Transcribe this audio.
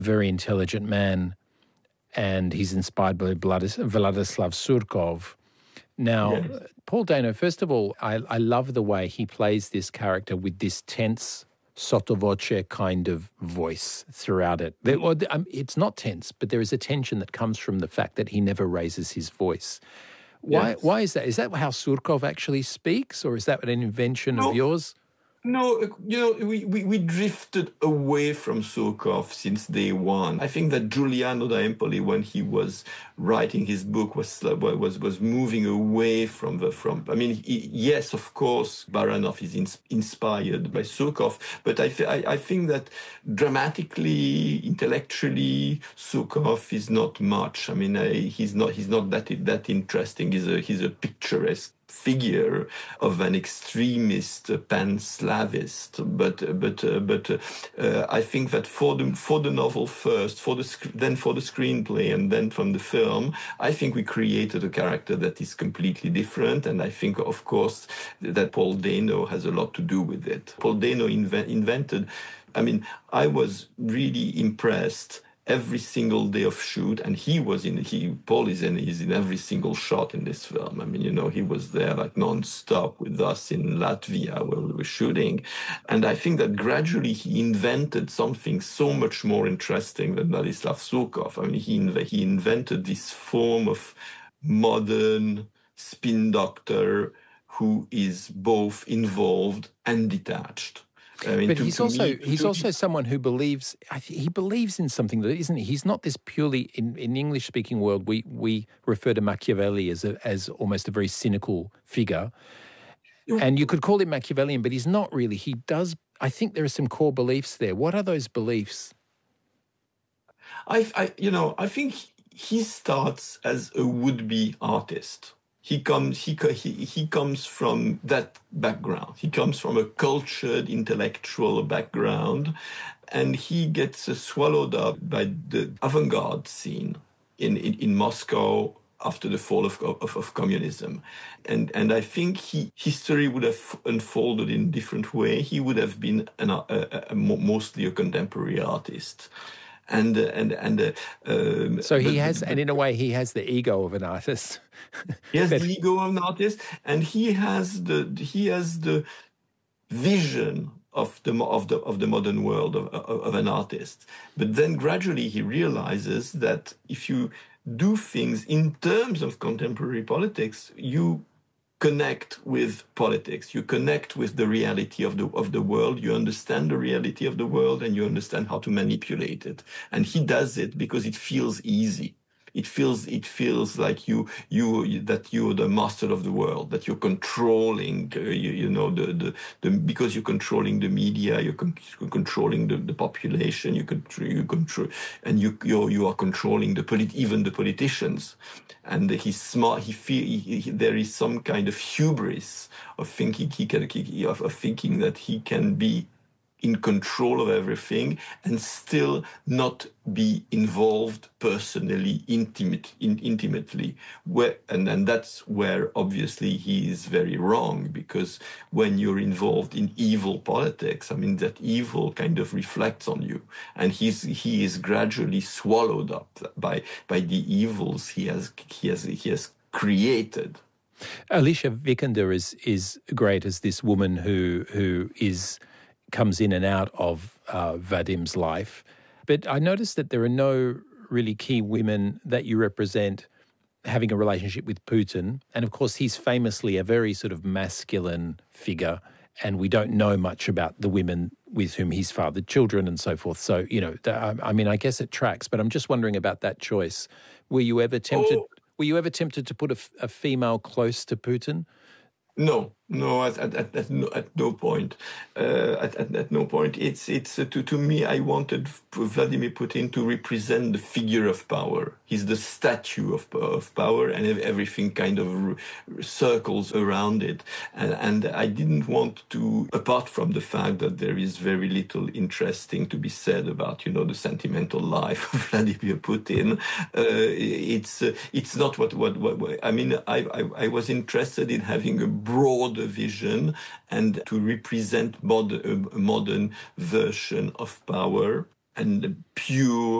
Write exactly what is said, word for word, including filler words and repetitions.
very intelligent man, and he's inspired by Vladis- Vladislav Surkov. Now, yes. Paul Dano, first of all, I, I love the way he plays this character with this tense, sotto voce kind of voice throughout it. There, well, um, it's not tense, but there is a tension that comes from the fact that he never raises his voice. Why? Yes. Why is that? Is that how Surkov actually speaks, or is that an invention no. of yours? No, you know, we, we, we drifted away from Surkov since day one. I think that Giuliano da Empoli, when he was writing his book, was was was moving away from the from. I mean, he, yes, of course, Baranov is in, inspired by Surkov, but I, th- I I think that dramatically, intellectually, Surkov is not much. I mean, I, he's not he's not that that interesting. He's a he's a picturesque figure of an extremist uh, pan-Slavist, but uh, but uh, but uh, uh, I think that for the for the novel first, for the sc- then for the screenplay, and then from the film, I think we created a character that is completely different, and I think, of course, that Paul Dano has a lot to do with it. Paul Dano inve- invented. I mean, I was really impressed. Every single day of shoot, and he was in. He Paul is in. He's in every single shot in this film. I mean, you know, he was there like non-stop with us in Latvia where we were shooting, and I think that gradually he invented something so much more interesting than Vladislav Surkov. I mean, he inv- he invented this form of modern spin doctor who is both involved and detached. I mean, but to, he's to also me, he's to, also someone who believes I th- he believes in something that isn't he? He's not this purely in in English speaking world. We we refer to Machiavelli as a, as almost a very cynical figure, and you could call him Machiavellian, but he's not really. He does. I think there are some core beliefs there. What are those beliefs? I, I you know I think he starts as a would-be artist. He comes he, he he comes from that background. He comes from a cultured intellectual background, and he gets uh, swallowed up by the avant-garde scene in, in, in Moscow after the fall of, of, of communism. And and I think he history would have unfolded in a different way. He would have been an, a, a, a, mostly a contemporary artist. And uh, and and uh, um, so he but, has, but, and in a way, he has the ego of an artist. He has the ego of an artist, and he has the he has the vision of the of the of the modern world of, of, of an artist. But then gradually he realizes that if you do things in terms of contemporary politics, you connect with politics. You connect with the reality of the of the world. You understand the reality of the world, and you understand how to manipulate it. And he does it because it feels easy. It feels it feels like you you that you're the master of the world, that you're controlling uh, you, you know the, the the because you're controlling the media, you're, con- you're controlling the, the population, you control you control and you you you are controlling the polit- even the politicians. And he's smart. He feel he, he, there is some kind of hubris of thinking he can he, of, of thinking that he can be in control of everything and still not be involved personally, intimate, in, intimately. Where, and, and that's where obviously he is very wrong, because when you're involved in evil politics, I mean, that evil kind of reflects on you. And he's, he is gradually swallowed up by, by the evils he has, he has, he has created. Alicia Vikander is, is great as this woman who, who is, comes in and out of uh, Vadim's life. But I noticed that there are no really key women that you represent having a relationship with Putin. And of course, he's famously a very sort of masculine figure, and we don't know much about the women with whom he's fathered children and so forth. So, you know, I mean, I guess it tracks, but I'm just wondering about that choice. Were you ever tempted, oh. were you ever tempted to put a, a female close to Putin? No, no, at at at, at, no, at no point. Uh, at, at at no point. It's it's uh, to to me. I wanted Vladimir Putin to represent the figure of power. He's the statue of of power, and everything kind of circles around it. And and I didn't want to, apart from the fact that there is very little interesting to be said about, you know, the sentimental life of Vladimir Putin. Uh, it's uh, it's not what, what what I mean. I, I I was interested in having a broader vision and to represent mod- a modern version of power. and pure